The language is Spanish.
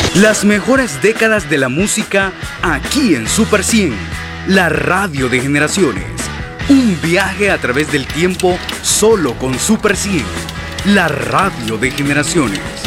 Las mejores décadas de la música aquí en Super 100, la radio de generaciones. Un viaje a través del tiempo solo con Super 100, la radio de generaciones.